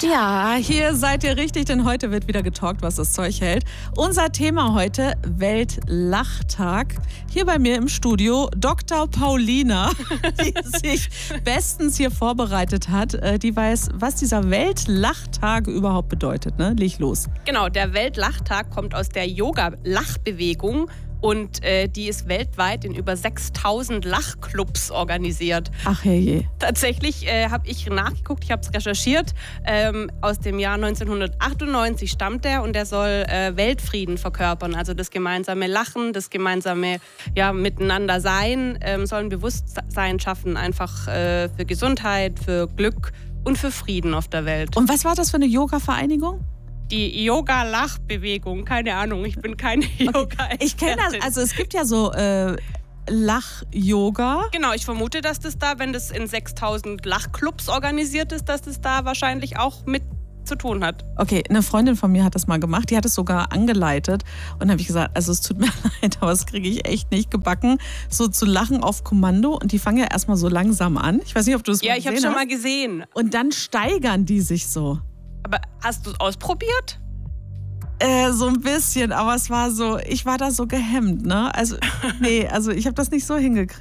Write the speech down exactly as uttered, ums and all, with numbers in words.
Ja, hier seid ihr richtig, denn heute wird wieder getalkt, was das Zeug hält. Unser Thema heute, Weltlachtag. Hier bei mir im Studio Doktor Paulina, die sich bestens hier vorbereitet hat. Die weiß, was dieser Weltlachtag überhaupt bedeutet. Ne? Leg los. Genau, der Weltlachtag kommt aus der Yoga-Lachbewegung. Und äh, die ist weltweit in über sechstausend Lachclubs organisiert. Ach herrje. Tatsächlich äh, habe ich nachgeguckt, ich habe es recherchiert. Ähm, aus dem Jahr neunzehnhundertachtundneunzig stammt er und der soll äh, Weltfrieden verkörpern. Also das gemeinsame Lachen, das gemeinsame ja, Miteinander sein, ähm, soll ein Bewusstsein schaffen, einfach äh, für Gesundheit, für Glück und für Frieden auf der Welt. Und was war das für eine Yoga-Vereinigung? Die Yoga-Lachbewegung, keine Ahnung, ich bin keine Yoga-Expertin. Ich kenne das, also es gibt ja so äh, Lach-Yoga. Genau, ich vermute, dass das da, wenn das in sechstausend Lachclubs organisiert ist, dass das da wahrscheinlich auch mit zu tun hat. Okay, eine Freundin von mir hat das mal gemacht, die hat es sogar angeleitet und dann habe ich gesagt, also es tut mir leid, aber das kriege ich echt nicht gebacken, so zu lachen auf Kommando und die fangen ja erstmal so langsam an. Ich weiß nicht, ob du es ja, mal gesehen hast. Ja, ich habe schon mal gesehen. Und dann steigern die sich so. Aber hast du es ausprobiert? Äh, so ein bisschen, aber es war so, ich war da so gehemmt, ne? Also, nee, also ich habe das nicht so hingekriegt.